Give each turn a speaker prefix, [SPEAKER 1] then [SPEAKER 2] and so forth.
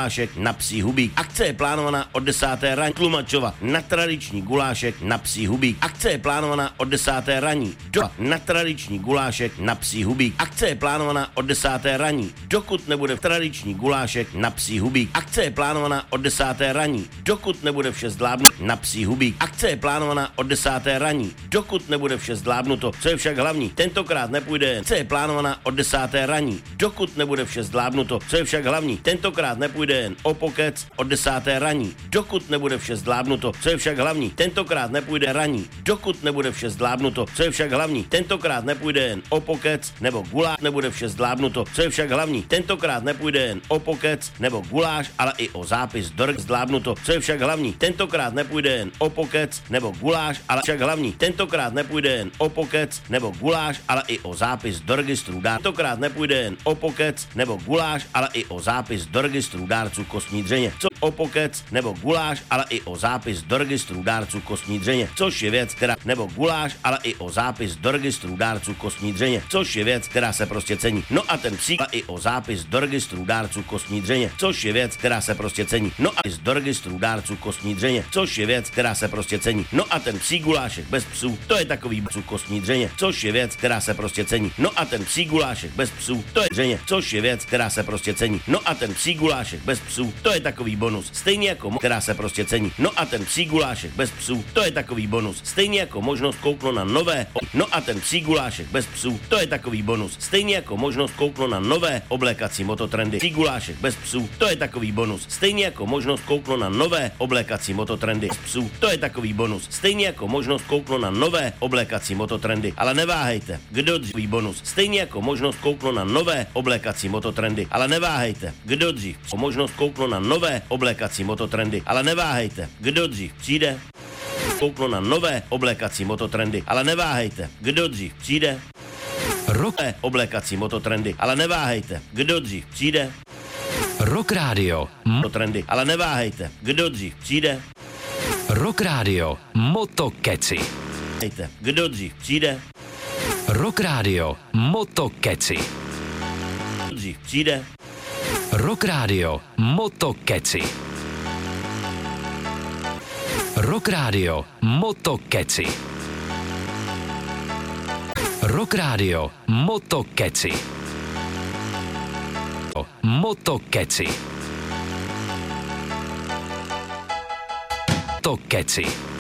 [SPEAKER 1] gulášek na psí hubík. Akce je plánovaná od 10. raní. Tlumačova na tradiční gulášek na psí hubík. Akce je plánovaná od 10. raní. Na tradiční gulášek na psí hubík. Akce je plánovaná od 10. raní. Dokud nebude tradiční gulášek na psí hubík. Akce je plánovaná od 10. raní. Dokud nebude vše zdlábnuto na psí hubík. Akce je plánovaná od 10. raní. Dokud nebude vše zdlábnuto. Co je však hlavní, tentokrát nepůjde jen. Akce je plánovaná od 10. raní. Dokud nebude vše zdlábnuto. Co je však hlavní, tentokrát nepůjde jen o pokec od 10. raní. Dokud nebude vše zdlábnuto. Co je však hlavní, tentokrát nepůjde raní. Dokud nebude vše zdlábnuto. Co je však hlavní, tentokrát nepůjde jen o pokec nebo guláš, nebude vše zdlábnuto. Co je však hlavní, tentokrát nepůjde jen o pokec nebo guláš, ale i o zápis do zdlábnuto. Co je však hlavní, tentokrát nepůjde jen o pokec nebo guláš, ale však hlavní, tentokrát nepůjde jen o pokec nebo guláš, ale i o zápis do registru dárců. Tentokrát nepůjde jen o pokec nebo guláš, ale i o zápis do registru dárců kostní dřeně. Co o pokec nebo guláš, ale i o zápis do registru dárců kostní dřeně. Což je věc, která nebo guláš, ale i o zápis do registru dárců kostní dřeně. Což je věc, která se prostě cení. No a ten psík i o zápis do registru dárců kostní dřeně. Což je věc, která se prostě cení. No a do registru dárců kostní dřeně. Což je věc, která se prostě cení. No a ten psí gulášek bez psů, to je takový psů kostní dřeně. Což je věc, která se prostě cení. No a ten psí gulášek bez psů, to je dřeně. Což je věc, která se prostě cení. No a ten psí gulášek bez psů, to je takový bonus. Stejně jako která se prostě cení. No a ten psí gulášek bez psů, to je takový bonus. Stejně jako možnost kouknout na nové. No a ten psí gulášek bez psů, to je takový bonus. Stejně jako možnost kouknout na nové oblékací mototrendy. Psí gulášek bez psů, to je takový bonus. Stejně jako možnost kouknout na nové oblékací mototrendy. Psů, to je takový bonus. Stejně jako možnost kouknout na nové oblékací mototrendy. Ale neváhejte, kdo dřív bonus. Stejně jako možnost kouknout na nové oblékací mototrendy. Ale neváhejte, kdo dřív o možnost kouknout na nové oblékací mototrendy. Ale neváhejte, kdo dřív přijde. Kouknout na nové oblékací mototrendy. Ale neváhejte, kdo dřív přijde. Oblékací mototrendy. Ale neváhejte, kdo dřív přijde.
[SPEAKER 2] Rock Radio.
[SPEAKER 1] Mototrendy. Ale neváhejte, kdo dřív přijde.
[SPEAKER 2] Rock Radio. Motokeci.
[SPEAKER 1] Kdo dřív přijde.
[SPEAKER 2] Rock Radio. Motokeci.
[SPEAKER 1] Dřív přijde.
[SPEAKER 2] Rock Radio. Motokeci. Rock Radio. Motokeci. Rock Radio. Motokeci. Motokeci. Motokeci.